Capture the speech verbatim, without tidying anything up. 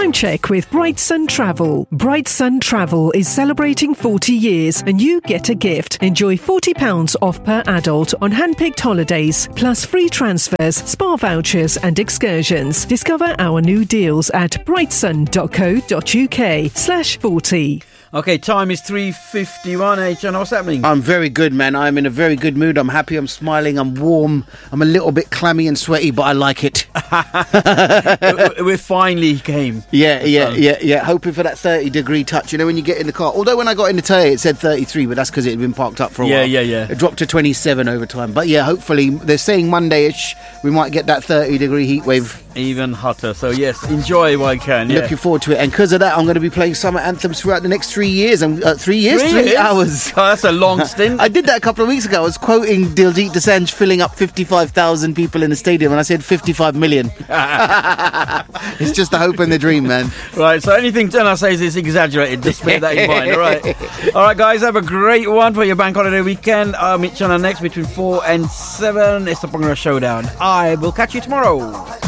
Time check with Bright Sun Travel. Bright Sun Travel is celebrating forty years and you get a gift. Enjoy forty pounds off per adult on hand-picked holidays, plus free transfers, spa vouchers and excursions. Discover our new deals at brightsun.co.uk slash 40. Okay, time is three fifty-one. Hey, John, what's happening? I'm very good, man. I'm in a very good mood. I'm happy, I'm smiling, I'm warm. I'm a little bit clammy and sweaty, but I like it. We finally came. Yeah, yeah, yeah, yeah. Hoping for that thirty degree touch, you know, when you get in the car. Although when I got in the today, it said thirty-three, but that's because it had been parked up for a yeah, while. Yeah, yeah, yeah. It dropped to twenty-seven over time. But yeah, hopefully, they're saying Monday-ish, we might get that thirty degree heat wave. Even hotter. So yes, enjoy while you can. Yeah. Looking forward to it. And because of that, I'm going to be playing summer anthems throughout the next three years. And uh, three years? Three, three years? hours. Oh, that's a long stint. I did that a couple of weeks ago. I was quoting Diljit Dosanjh filling up fifty-five thousand people in the stadium, and I said fifty-five million. It's just a hope and the dream, man. Right, so anything Jenna says is exaggerated. Just bear that in mind, all right? All right, guys, have a great one for your bank holiday weekend. I'll meet Jenna next between four and seven. It's the Bhangra Showdown. I will catch you tomorrow.